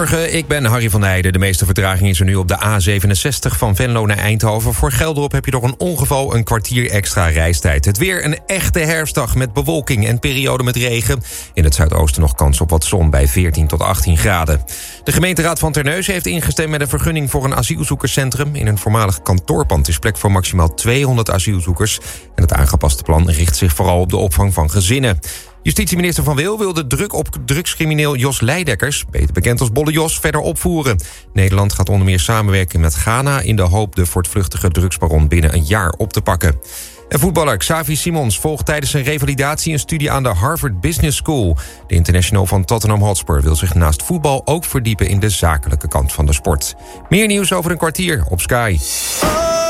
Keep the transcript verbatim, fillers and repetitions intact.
Goedemorgen, ik ben Harry van der Heijden. De meeste vertraging is er nu op de A zevenenzestig van Venlo naar Eindhoven. Voor Gelderop heb je door een ongeval een kwartier extra reistijd. Het weer een echte herfstdag met bewolking en periode met regen. In het zuidoosten nog kans op wat zon bij veertien tot achttien graden. De gemeenteraad van Terneuzen heeft ingestemd met een vergunning voor een asielzoekerscentrum. In een voormalig kantoorpand is plek voor maximaal tweehonderd asielzoekers. En het aangepaste plan richt zich vooral op de opvang van gezinnen. Justitieminister Van Wil wil de druk op drugscrimineel Jos Leidekkers, beter bekend als Bolle Jos, verder opvoeren. Nederland gaat onder meer samenwerken met Ghana in de hoop de voortvluchtige drugsbaron binnen een jaar op te pakken. En voetballer Xavi Simons volgt tijdens zijn revalidatie een studie aan de Harvard Business School. De international van Tottenham Hotspur wil zich naast voetbal ook verdiepen in de zakelijke kant van de sport. Meer nieuws over een kwartier op Sky.